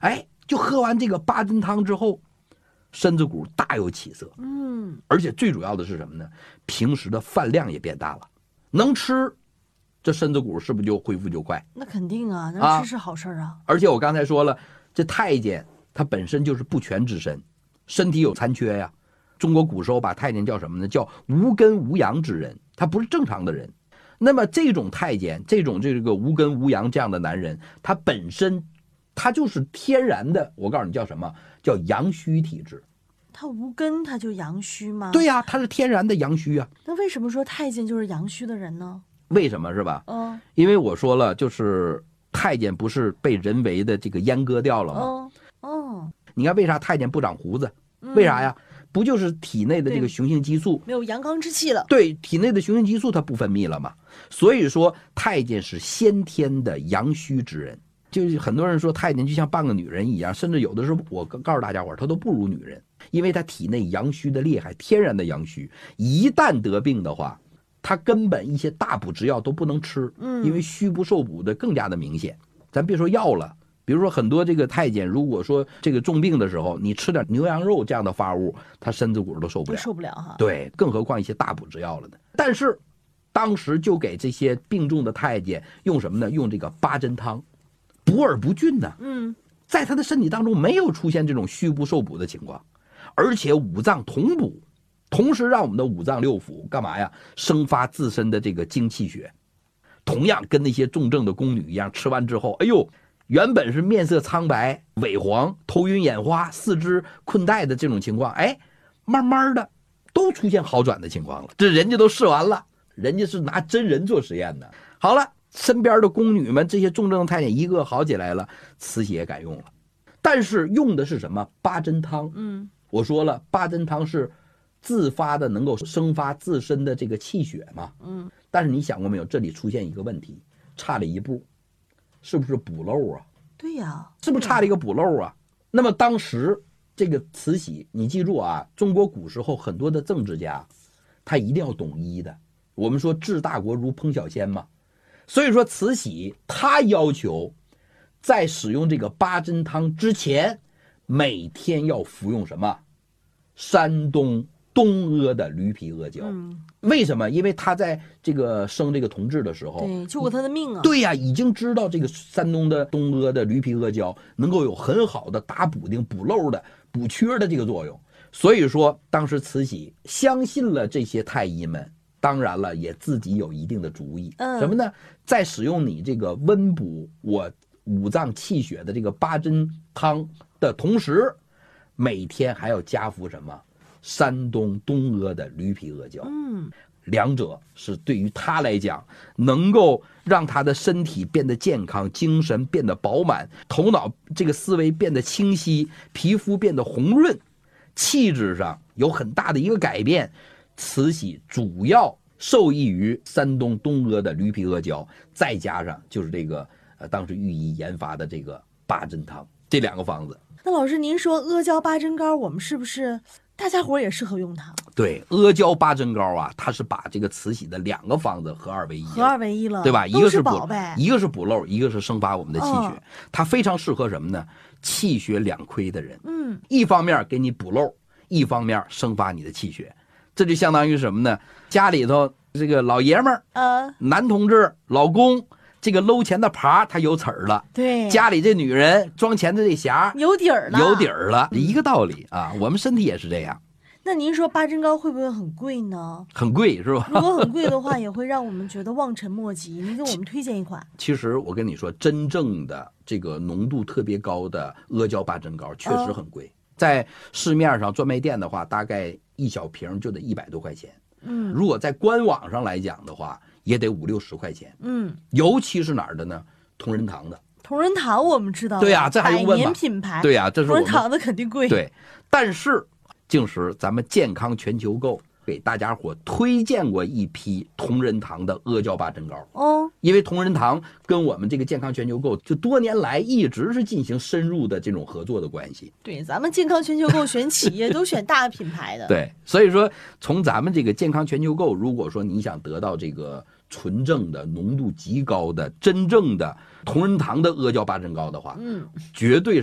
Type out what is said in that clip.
哎，就喝完这个八珍汤之后，身子骨大有起色。而且最主要的是什么呢？平时的饭量也变大了，能吃，这身子骨是不是就恢复就快？ 那肯定啊，能吃是好事啊。 而且我刚才说了，这太监他本身就是不全之身，身体有残缺呀。中国古时候把太监叫什么呢？叫无根无阳之人，他不是正常的人。那么这种太监，这种这个无根无阳这样的男人，他本身他就是天然的，我告诉你叫什么？叫阳虚体质。 他无根他就阳虚吗？ 对呀，他是天然的阳虚啊。 那为什么说太监就是阳虚的人呢？ 为什么是吧？因为我说了，就是太监不是被人为的这个阉割掉了吗？你看为啥太监不长胡子？为啥呀？不就是体内的这个雄性激素没有阳刚之气了？ 对，体内的雄性激素它不分泌了嘛。所以说太监是先天的阳虚之人。就是很多人说太监就像半个女人一样，甚至有的时候我告诉大家伙，他都不如女人，因为他体内阳虚的厉害，天然的阳虚，一旦得病的话，他根本一些大补之药都不能吃，因为虚不受补的更加的明显。咱别说药了，比如说很多这个太监，如果说这个重病的时候，你吃点牛羊肉这样的发物，他身子骨都受不了， 受不了哈。 对，更何况一些大补之药了呢？但是当时就给这些病重的太监用什么呢？用这个八珍汤，补而不峻呢。在他的身体当中没有出现这种虚不受补的情况，而且五脏同补，同时让我们的五脏六腑干嘛呀？生发自身的这个精气血。同样跟那些重症的宫女一样，吃完之后，哎呦，原本是面色苍白、萎黄、头晕眼花、四肢困怠的这种情况，哎，慢慢的都出现好转的情况了。这人家都试完了，人家是拿真人做实验的。好了，身边的宫女们，这些重症的太监一个好起来了，慈禧也敢用了。但是用的是什么？八珍汤。我说了，八珍汤是自发的，能够生发自身的这个气血嘛。但是你想过没有？这里出现一个问题，差了一步，是不是补漏啊？ 对呀， 是不是差了一个补漏啊？那么当时这个慈禧，你记住啊，中国古时候很多的政治家，他一定要懂医的。我们说治大国如烹小鲜嘛，所以说慈禧她要求，在使用这个八珍汤之前，每天要服用什么？山东东阿的驴皮阿胶。为什么？因为他在这个生这个同治的时候， 对，救过他的命啊。 对呀，已经知道这个山东的东阿的驴皮阿胶能够有很好的打补丁、补漏的、补缺的这个作用。所以说，当时慈禧相信了这些太医们，当然了，也自己有一定的主意。什么呢？在使用你这个温补我五脏气血的这个八珍汤的同时，每天还要加服什么？山东东阿的驴皮阿胶。两者是对于他来讲，能够让他的身体变得健康，精神变得饱满，头脑这个思维变得清晰，皮肤变得红润，气质上有很大的一个改变。慈禧主要受益于山东东阿的驴皮阿胶，再加上就是这个当时御医研发的这个八珍汤，这两个方子。 那老师，您说阿胶八珍膏，我们是不是大家伙也适合用它？ 对，阿胶八珍膏啊，它是把这个慈禧的两个方子合二为一了，对吧？一个是宝贝， 一个是补漏，一个是生发我们的气血。它非常适合什么呢？气血两亏的人。一方面给你补漏，一方面生发你的气血。这就相当于什么呢？家里头这个老爷们儿，男同志、老公。这个搂钱的耙他有齿儿了， 对， 家里这女人装钱的这匣有底儿了，一个道理啊。我们身体也是这样。 那您说八珍膏会不会很贵呢？ 很贵是吧？ 如果很贵的话，也会让我们觉得望尘莫及。您给我们推荐一款。 其实我跟你说，真正的这个浓度特别高的阿胶八珍膏确实很贵，在市面上专卖店的话，大概一小瓶就得100多块钱。如果在官网上来讲的话，也得50、60块钱。尤其是哪儿的呢？同仁堂的。 同仁堂我们知道， 对呀，这还用问吗？ 百年品牌。 对呀，这是同仁堂的肯定贵。 对，但是竟是咱们健康全球购给大家伙推荐过一批同仁堂的阿胶八珍膏。因为同仁堂跟我们这个健康全球购就多年来一直是进行深入的这种合作的关系。 对，咱们健康全球购选企业都选大品牌的。 对，所以说从咱们这个健康全球购，如果说你想得到这个纯正的浓度极高的真正的同仁堂的阿胶八珍膏的话，绝对